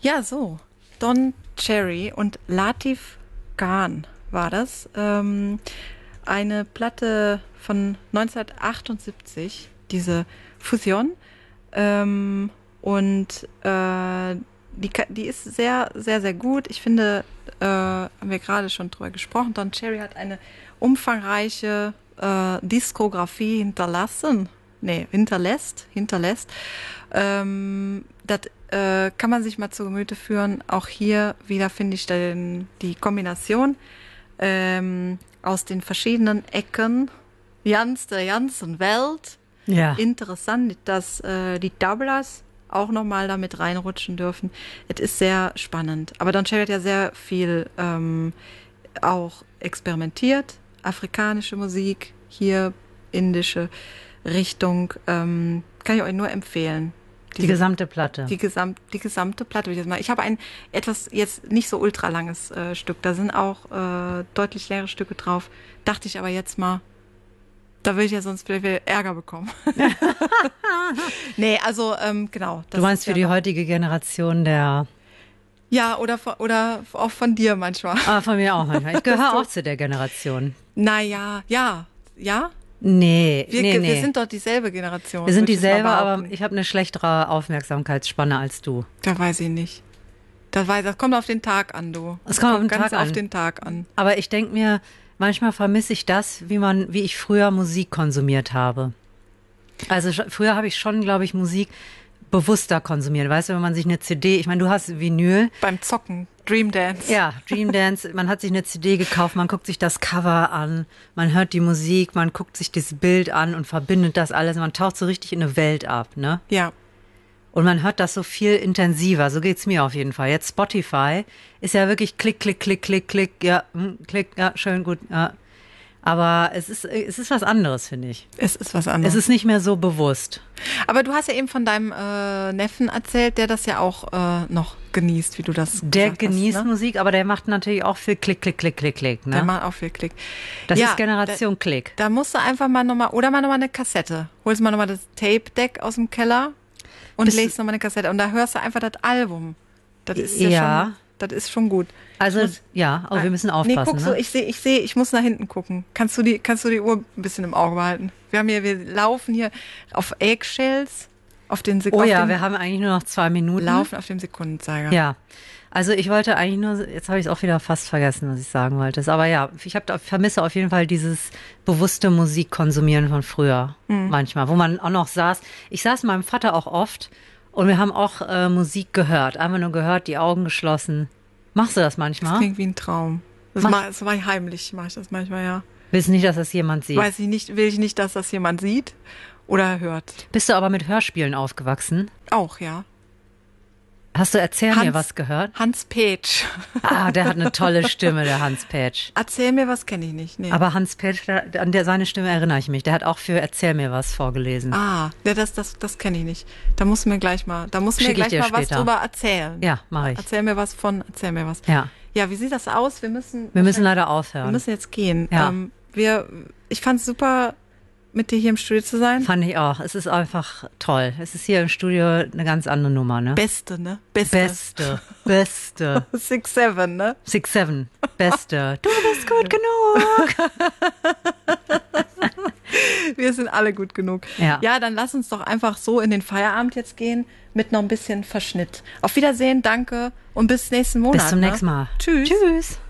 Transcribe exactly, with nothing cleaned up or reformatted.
Ja, so. Don Cherry und Latif Khan war das. Ähm, eine Platte von neunzehnhundertachtundsiebzig, diese Fusion. Ähm, und äh, die, die ist sehr, sehr, sehr gut. Ich finde, äh, haben wir gerade schon drüber gesprochen, Don Cherry hat eine umfangreiche äh, Diskografie hinterlassen. Nee, hinterlässt, hinterlässt. Ähm, das äh, kann man sich mal zu Gemüte führen. Auch hier wieder finde ich den, die Kombination ähm, aus den verschiedenen Ecken ganz der ganzen Welt. Ja. Interessant, dass äh, die Tablas auch nochmal damit reinrutschen dürfen. Es ist sehr spannend. Aber Don Cherry hat ja sehr viel ähm, auch experimentiert. Afrikanische Musik, hier indische Richtung. Ähm, kann ich euch nur empfehlen. Die gesamte Platte. Die, gesamt, die gesamte Platte. Ich habe ein etwas jetzt nicht so ultra langes äh, Stück. Da sind auch äh, deutlich längere Stücke drauf. Dachte ich aber jetzt mal, da will ich ja sonst vielleicht Ärger bekommen. Nee, also ähm, genau. Du meinst für ja die heutige Generation der... Ja, oder, oder auch von dir manchmal. Ah, von mir auch manchmal. Ich gehöre auch zu der Generation. Naja, ja, ja. Nee, wir, nee, nee. Wir sind doch dieselbe Generation. Wir sind dieselbe, aber ich habe eine schlechtere Aufmerksamkeitsspanne als du. Da weiß ich nicht. Das, weiß, das kommt auf den Tag an, du. Es kommt, kommt auf den ganz Tag auf an. den Tag an. Aber ich denke mir, manchmal vermisse ich das, wie man, wie ich früher Musik konsumiert habe. Also früher habe ich schon, glaube ich, Musik bewusster konsumiert. Weißt du, wenn man sich eine C D, ich meine, du hast Vinyl. Beim Zocken, Dream Dance. Ja, Dream Dance. Man hat sich eine C D gekauft, man guckt sich das Cover an, man hört die Musik, man guckt sich das Bild an und verbindet das alles. Man taucht so richtig in eine Welt ab, ne? Ja. Und man hört das so viel intensiver. So geht's mir auf jeden Fall. Jetzt Spotify ist ja wirklich klick, klick, klick, klick, klick, ja, klick, ja, schön, gut, ja. Aber es ist, es ist was anderes, finde ich. Es ist was anderes. Es ist nicht mehr so bewusst. Aber du hast ja eben von deinem äh, Neffen erzählt, der das ja auch äh, noch genießt, wie du das Der gesagt genießt hast, ne? Musik, aber der macht natürlich auch viel Klick, Klick, Klick, Klick, Klick. Ne? Der macht auch viel Klick. Das ja, ist Generation da, Klick. Da musst du einfach mal nochmal, oder mal nochmal eine Kassette. Holst mal nochmal das Tape-Deck aus dem Keller und Bist legst nochmal eine Kassette. Und da hörst du einfach das Album. Das ist ja, ja schon... Das ist schon gut. Also, muss, ja, aber wir müssen aufpassen. Nee, guck ne? so, ich sehe, ich sehe, ich muss nach hinten gucken. Kannst du die, kannst du die Uhr ein bisschen im Auge behalten? Wir haben hier, wir laufen hier auf Eggshells, auf den Sekunden. Oh ja, wir haben eigentlich nur noch zwei Minuten. Laufen auf dem Sekundenzeiger. Ja. Also ich wollte eigentlich nur, jetzt habe ich es auch wieder fast vergessen, was ich sagen wollte. Aber ja, ich hab, vermisse auf jeden Fall dieses bewusste Musikkonsumieren von früher. Mhm. Manchmal, wo man auch noch saß. Ich saß mit meinem Vater auch oft. Und wir haben auch äh, Musik gehört, einfach nur gehört, die Augen geschlossen. Machst du das manchmal? Das klingt wie ein Traum. Das Mach, mache mach ich heimlich, mache ich das manchmal, ja. Willst nicht, dass das jemand sieht? Weiß ich nicht, will ich nicht, dass das jemand sieht oder hört. Bist du aber mit Hörspielen aufgewachsen? Auch, ja. Hast du Erzähl Hans, mir was gehört? Hans Petsch. Ah, der hat eine tolle Stimme, der Hans Petsch. Erzähl mir was, kenne ich nicht. Nee. Aber Hans Petsch, der, an der, seine Stimme erinnere ich mich. Der hat auch für Erzähl mir was vorgelesen. Ah, ja, das, das, das kenne ich nicht. Da musst du mir gleich mal, da musst du mir gleich mal später. was drüber erzählen. Ja, mache ich. Erzähl mir was von, erzähl mir was. Ja. Ja, wie sieht das aus? Wir müssen. Wir müssen leider aufhören. Wir müssen jetzt gehen. Ja. Ähm, wir, ich fand es super, mit dir hier im Studio zu sein. Fand ich auch. Es ist einfach toll. Es ist hier im Studio eine ganz andere Nummer, ne? Beste, ne? Beste. Beste. Beste. Six, seven, ne? Six, seven. Beste. Du bist gut genug. Wir sind alle gut genug. Ja. Ja, dann lass uns doch einfach so in den Feierabend jetzt gehen mit noch ein bisschen Verschnitt. Auf Wiedersehen, danke und bis nächsten Monat. Bis zum ne? nächsten Mal. Tschüss. Tschüss.